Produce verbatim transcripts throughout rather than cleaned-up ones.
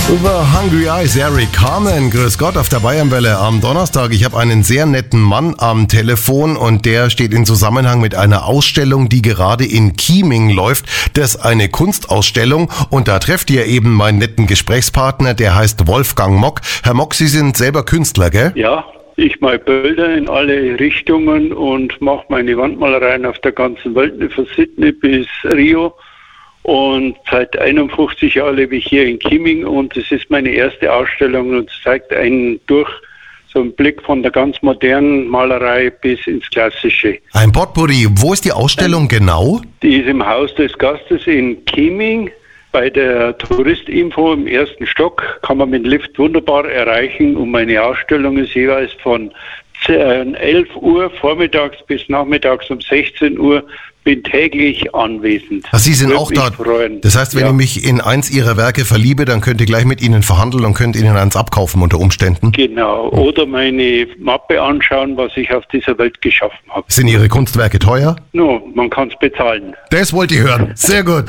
Über Hungry Eyes, Eric Carmen, grüß Gott auf der Bayernwelle am Donnerstag. Ich habe einen sehr netten Mann am Telefon und der steht in Zusammenhang mit einer Ausstellung, die gerade in Chieming läuft. Das ist eine Kunstausstellung und da trefft ihr eben meinen netten Gesprächspartner, der heißt Wolfgang Mock. Herr Mock, Sie sind selber Künstler, gell? Ja, ich mal Bilder in alle Richtungen und mache meine Wandmalereien auf der ganzen Welt, von Sydney bis Rio. Und seit einundfünfzig Jahren lebe ich hier in Chieming und es ist meine erste Ausstellung und zeigt einen durch so einen Blick von der ganz modernen Malerei bis ins Klassische. Ein Potpourri. Wo ist die Ausstellung genau? Die ist im Haus des Gastes in Chieming. Bei der Touristinfo im ersten Stock kann man mit dem Lift wunderbar erreichen und meine Ausstellung ist jeweils von elf Uhr vormittags bis nachmittags um sechzehn Uhr. Bin täglich anwesend. Ach, Sie sind auch dort. Das heißt, wenn ja. ich mich in eins Ihrer Werke verliebe, dann könnt ihr gleich mit Ihnen verhandeln und könnt Ihnen eins abkaufen unter Umständen. Genau. Oder meine Mappe anschauen, was ich auf dieser Welt geschaffen habe. Sind Ihre Kunstwerke teuer? No, man kann es bezahlen. Das wollte ich hören. Sehr gut.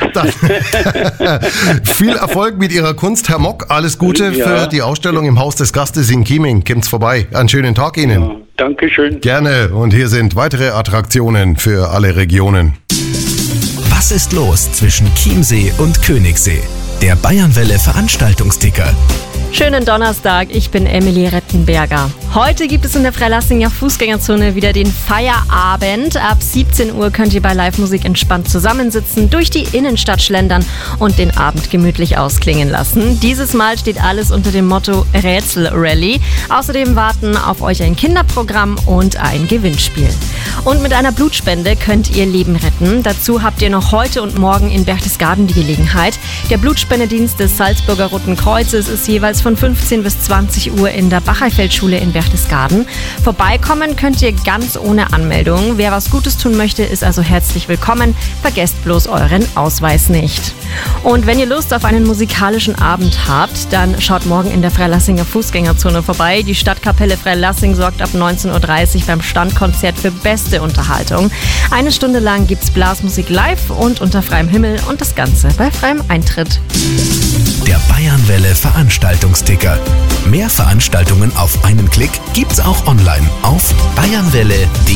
Viel Erfolg mit Ihrer Kunst, Herr Mock. Alles Gute ja. für die Ausstellung im Haus des Gastes in Chieming. Kommt's vorbei. Einen schönen Tag Ihnen. Ja, Dankeschön. Gerne. Und hier sind weitere Attraktionen für alle Regionen. Was ist los zwischen Chiemsee und Königssee? Der Bayernwelle Veranstaltungsticker. Schönen Donnerstag, ich bin Emily Rettenberger. Heute gibt es in der Freilassinger Fußgängerzone wieder den Feierabend. Ab siebzehn Uhr könnt ihr bei Live-Musik entspannt zusammensitzen, durch die Innenstadt schlendern und den Abend gemütlich ausklingen lassen. Dieses Mal steht alles unter dem Motto Rätsel-Rally. Außerdem warten auf euch ein Kinderprogramm und ein Gewinnspiel. Und mit einer Blutspende könnt ihr Leben retten. Dazu habt ihr noch heute und morgen in Berchtesgaden die Gelegenheit. Der Blutspendedienst des Salzburger Roten Kreuzes ist jeweils von fünfzehn bis zwanzig Uhr in der Bacheifeldschule in Berchtesgaden. Vorbeikommen könnt ihr ganz ohne Anmeldung. Wer was Gutes tun möchte, ist also herzlich willkommen. Vergesst bloß euren Ausweis nicht. Und wenn ihr Lust auf einen musikalischen Abend habt, dann schaut morgen in der Freilassinger Fußgängerzone vorbei. Die Stadtkapelle Freilassing sorgt ab neunzehn Uhr dreißig beim Standkonzert für beste Unterhaltung. Eine Stunde lang gibt's Blasmusik live und unter freiem Himmel und das Ganze bei freiem Eintritt. Der Bayernwelle Veranstaltungsticker. Mehr Veranstaltungen auf einen Klick gibt's auch online auf bayernwelle punkt de.